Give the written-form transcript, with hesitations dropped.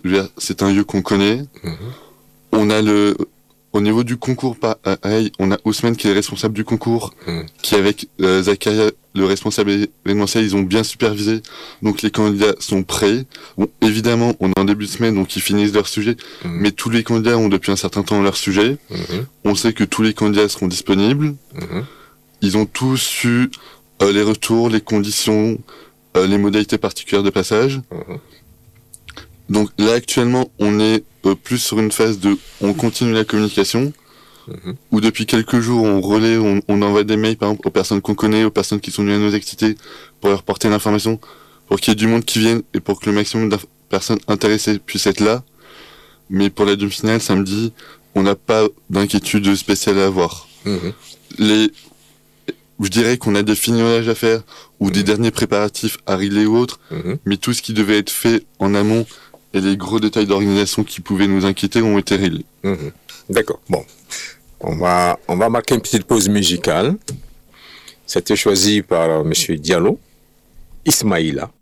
je veux dire, c'est un lieu qu'on connaît. On a au niveau du concours, pareil, on a Ousmane qui est responsable du concours, qui avec Zakaria, le responsable événementiel, ils ont bien supervisé. Donc les candidats sont prêts. Bon, évidemment, on est en début de semaine, donc ils finissent leur sujet. Mais tous les candidats ont depuis un certain temps leur sujet. On sait que tous les candidats seront disponibles. Ils ont tous eu les retours, les conditions, les modalités particulières de passage. Donc là, actuellement, on est plus sur une phase on continue la communication, où depuis quelques jours, on relaie, on envoie des mails, par exemple, aux personnes qu'on connaît, aux personnes qui sont venues à nos activités, pour leur porter l'information, pour qu'il y ait du monde qui vienne, et pour que le maximum de personnes intéressées puissent être là. Mais pour la demi-finale, samedi, on n'a pas d'inquiétude spéciale à avoir. Je dirais qu'on a des fignorages à faire, ou des derniers préparatifs à régler ou autres, mais tout ce qui devait être fait en amont, et les gros détails d'organisation qui pouvaient nous inquiéter ont été réglés. D'accord. Bon, on va marquer une petite pause musicale. C'était choisi par Monsieur Diallo, Ismaïla.